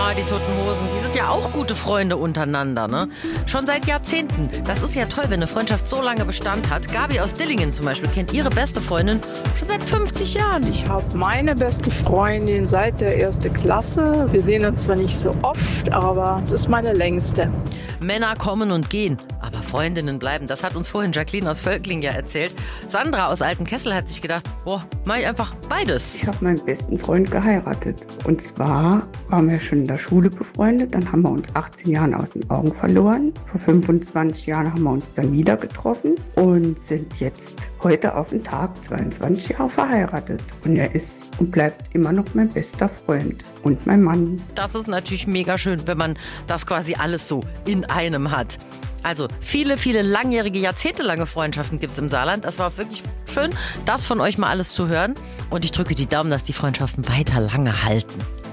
Ja, die Toten Hosen, die sind ja auch gute Freunde untereinander, ne? Schon seit Jahrzehnten. Das ist ja toll, wenn eine Freundschaft so lange Bestand hat. Gabi aus Dillingen zum Beispiel kennt ihre beste Freundin schon seit 50 Jahren. Ich habe meine beste Freundin seit der 1. Klasse. Wir sehen uns zwar nicht so oft, aber es ist meine längste. Männer kommen und gehen, aber Freundinnen bleiben. Das hat uns vorhin Jacqueline aus Völkling ja erzählt. Sandra aus Altenkessel hat sich gedacht, mach ich einfach beides. Ich habe meinen besten Freund geheiratet. Und zwar waren wir schon in der Schule befreundet. Dann haben wir uns 18 Jahre aus den Augen verloren. Vor 25 Jahren haben wir uns dann wieder getroffen und sind jetzt heute auf den Tag 22 Jahre verheiratet. Und er ist und bleibt immer noch mein bester Freund und mein Mann. Das ist natürlich mega schön, wenn man das quasi alles so in einem hat. Also viele, viele langjährige, jahrzehntelange Freundschaften gibt es im Saarland. Das war wirklich schön, das von euch mal alles zu hören. Und ich drücke die Daumen, dass die Freundschaften weiter lange halten.